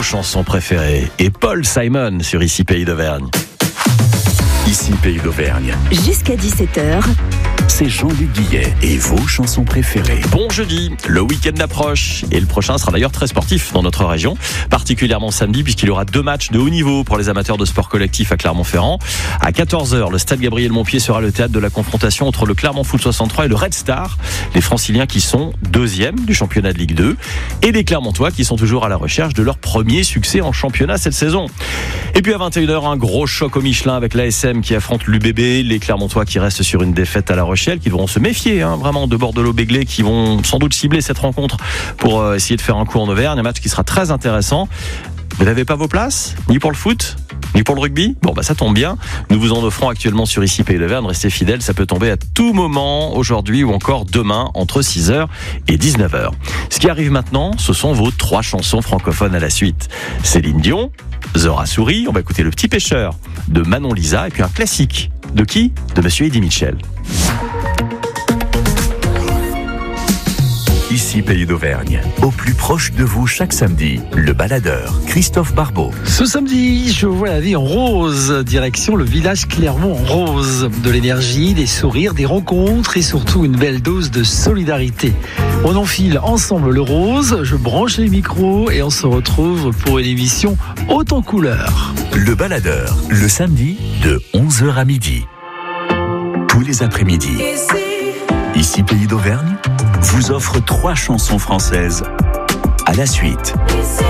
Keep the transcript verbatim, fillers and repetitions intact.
vos chansons préférées. Et Paul Simon sur Ici Pays d'Auvergne. Ici Pays d'Auvergne. Jusqu'à dix-sept heures. C'est Jean-Luc Guillet et vos chansons préférées. Bon jeudi, le week-end approche et le prochain sera d'ailleurs très sportif dans notre région, particulièrement samedi puisqu'il y aura deux matchs de haut niveau pour les amateurs de sport collectif à Clermont-Ferrand. À quatorze heures, le stade Gabriel-Montpied sera le théâtre de la confrontation entre le Clermont Foot soixante-trois et le Red Star, les Franciliens qui sont deuxièmes du championnat de Ligue deux et les Clermontois qui sont toujours à la recherche de leur premier succès en championnat cette saison. Et puis à vingt et une heures, un gros choc au Michelin avec l'A S M qui affronte l'U B B, les Clermontois qui restent sur une défaite à La Rochelle, qui devront se méfier hein, vraiment de Bordelot-Béglé qui vont sans doute cibler cette rencontre pour euh, essayer de faire un coup en Auvergne, un match qui sera très intéressant. Vous n'avez pas vos places, ni pour le foot, ni pour le rugby? Bon bah ça tombe bien, nous vous en offrons actuellement sur Ici Pays d'Auvergne, restez fidèles, ça peut tomber à tout moment, aujourd'hui ou encore demain, entre six heures et dix-neuf heures. Ce qui arrive maintenant, ce sont vos trois chansons francophones à la suite. Céline Dion, Zora Souris, on va écouter Le Petit Pêcheur de Manon Lisa, et puis un classique. De qui? De Monsieur Eddie Mitchell. Ici Pays d'Auvergne, au plus proche de vous chaque samedi, le baladeur Christophe Barbeau. Ce samedi, je vois la vie en rose, direction le village Clermont en rose. De l'énergie, des sourires, des rencontres et surtout une belle dose de solidarité. On enfile ensemble le rose, je branche les micros et on se retrouve pour une émission haute en couleurs. Le baladeur, le samedi de onze heures à midi. Tous les après-midi. Ici Pays d'Auvergne vous offre trois chansons françaises à la suite.